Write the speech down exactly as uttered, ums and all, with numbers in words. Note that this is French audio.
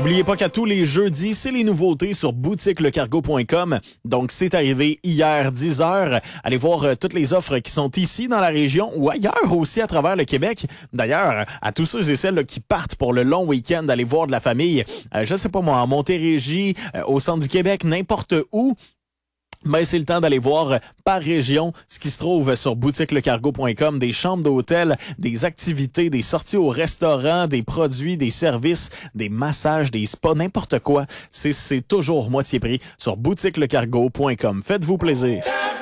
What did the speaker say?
Oubliez pas qu'à tous les jeudis, c'est les nouveautés sur boutique le cargo point com. Donc, c'est arrivé hier, dix heures. Allez voir euh, toutes les offres qui sont ici dans la région ou ailleurs aussi à travers le Québec. D'ailleurs, à tous ceux et celles là, qui partent pour le long week-end, aller voir de la famille, euh, je sais pas moi, en Montérégie, euh, au centre du Québec, n'importe où, ben, c'est le temps d'aller voir par région ce qui se trouve sur boutique le cargo point com, des chambres d'hôtel, des activités, des sorties au restaurant, des produits, des services, des massages, des spas, n'importe quoi. C'est, c'est toujours moitié prix sur boutique le cargo point com. Faites-vous plaisir.